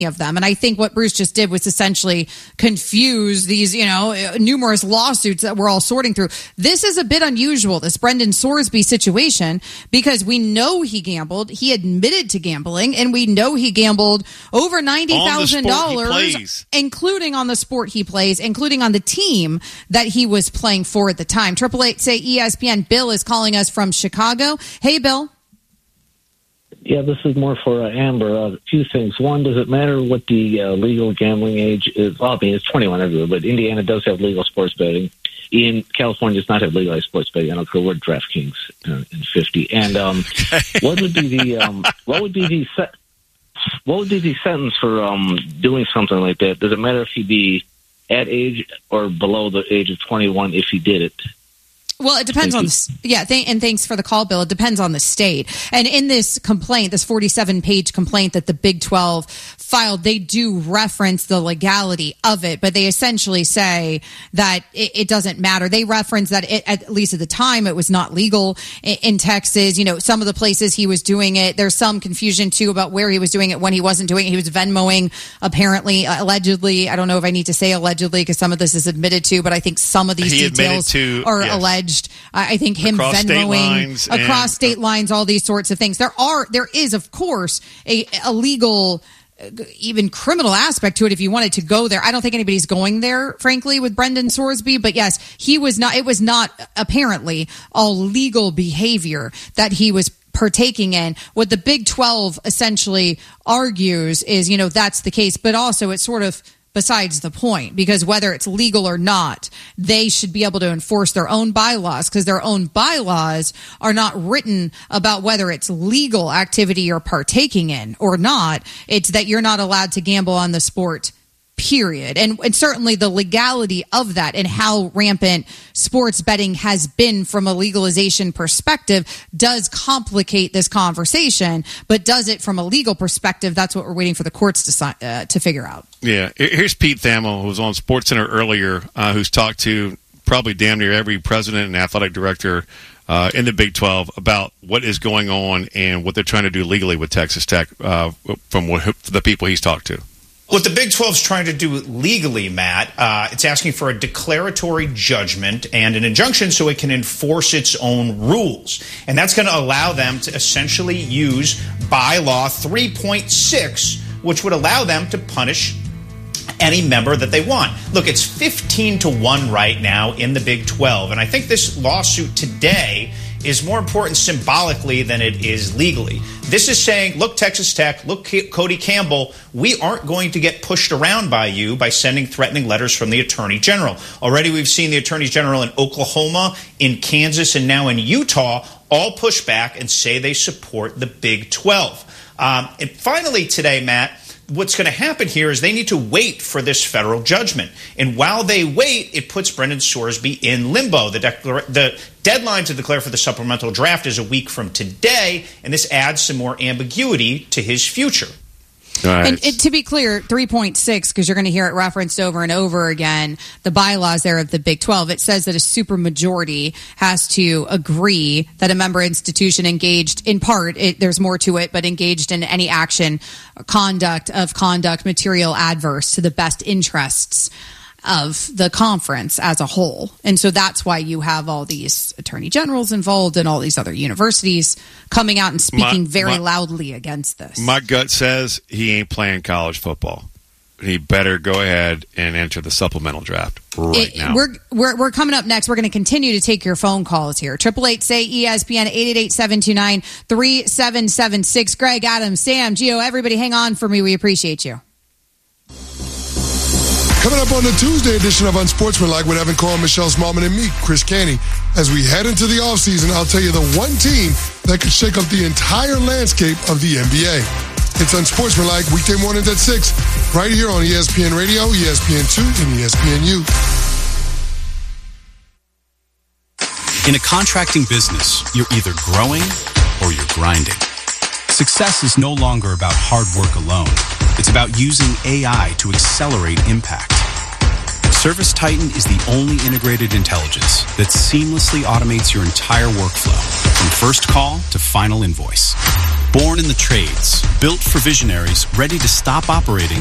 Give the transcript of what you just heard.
of them. And I think what Bruce just did was essentially confuse these, numerous lawsuits that we're all sorting through. This is a bit unusual, this Brendan Sorsby situation, because we know he gambled. He admitted to gambling, and we know he gambled over $90,000, including on the sport he plays, including on the team that he was playing for at the time. 888-SAY-ESPN. Bill is calling us from Chicago. Hey, Bill. Yeah, this is more for Amber. A few things. One, does it matter what the legal gambling age is? Well, I mean, it's 21 everywhere, but Indiana does have legal sports betting. In California does not have legalized sports betting. I don't care what DraftKings in 50. And what would be the sentence for doing something like that? Does it matter if he be at age or below the age of 21 if he did it? Well, it depends on and thanks for the call, Bill. It depends on the state. And in this complaint, this 47-page complaint that the Big 12 filed, they do reference the legality of it, but they essentially say that it doesn't matter. They reference that at least at the time, it was not legal in Texas. Some of the places he was doing it, there's some confusion too about where he was doing it when he wasn't doing it. He was Venmoing, apparently, allegedly. I don't know if I need to say allegedly because some of this is admitted to, but I think some of these details are alleged. I think him Venmoing across state lines, all these sorts of things. There is, of course, a legal, even criminal aspect to it if you wanted to go there. I don't think anybody's going there, frankly, with Brendan Sorsby. But yes, it was not apparently all legal behavior that he was partaking in. What the Big 12 essentially argues is, that's the case, but also it's sort of besides the point, because whether it's legal or not, they should be able to enforce their own bylaws, because their own bylaws are not written about whether it's legal activity you're partaking in or not. It's that you're not allowed to gamble on the sport, period. And certainly the legality of that and how rampant sports betting has been from a legalization perspective does complicate this conversation, but does it from a legal perspective? That's what we're waiting for the courts to figure out. Yeah. Here's Pete Thamel, who was on SportsCenter earlier, who's talked to probably damn near every president and athletic director in the Big 12 about what is going on and what they're trying to do legally with Texas Tech from the people he's talked to. What the Big 12 is trying to do legally, Matt, it's asking for a declaratory judgment and an injunction so it can enforce its own rules. And that's going to allow them to essentially use bylaw 3.6, which would allow them to punish any member that they want. Look, it's 15-1 right now in the Big 12. And I think this lawsuit today is more important symbolically than it is legally. This is saying, look, Texas Tech, look, Cody Campbell, we aren't going to get pushed around by you by sending threatening letters from the Attorney General. Already we've seen the Attorney General in Oklahoma, in Kansas, and now in Utah all push back and say they support the Big 12. And finally today, Matt, what's going to happen here is they need to wait for this federal judgment. And while they wait, it puts Brendan Sorsby in limbo. The deadline to declare for the supplemental draft is a week from today, and this adds some more ambiguity to his future. Right. And to be clear, 3.6, because you're going to hear it referenced over and over again, the bylaws there of the Big 12, it says that a supermajority has to agree that a member institution engaged in part, there's more to it, but engaged in any action, conduct material adverse to the best interests of the conference as a whole. And so that's why you have all these attorney generals involved and all these other universities coming out and speaking very loudly against this. My gut says he ain't playing college football. He better go ahead and enter the supplemental draft now. We're coming up next. We're going to continue to take your phone calls here. 888-SAY-ESPN, 888-729-3776. Greg, Adam, Sam, Gio, everybody hang on for me. We appreciate you. Coming up on the Tuesday edition of Unsportsmanlike with Evan Cohen, Michelle Smallman, and me, Chris Canty. As we head into the offseason, I'll tell you the one team that could shake up the entire landscape of the NBA. It's Unsportsmanlike, weekday mornings at 6, right here on ESPN Radio, ESPN2, and ESPNU. In a contracting business, you're either growing or you're grinding. Success is no longer about hard work alone. It's about using AI to accelerate impact. Service Titan is the only integrated intelligence that seamlessly automates your entire workflow, from first call to final invoice. Born in the trades, built for visionaries ready to stop operating